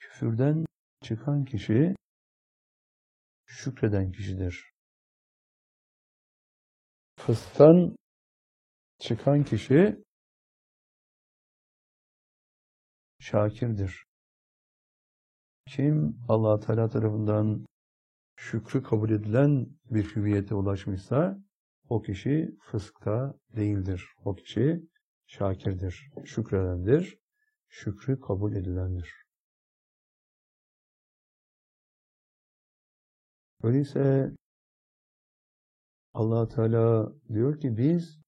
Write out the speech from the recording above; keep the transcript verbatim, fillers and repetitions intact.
Küfürden çıkan kişi şükreden kişidir. Fısktan çıkan kişi şakirdir. Kim Allah Teala tarafından şükrü kabul edilen bir hüviyete ulaşmışsa o kişi fıskta değildir. O kişi şakirdir, şükredendir, şükrü kabul edilendir. Öyleyse Allah Teala diyor ki biz